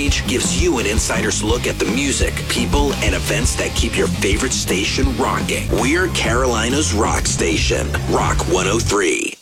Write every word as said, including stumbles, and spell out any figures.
page gives you an insider's look at the music, people, and events that keep your favorite station rocking. We're Carolina's rock station, Rock one oh three.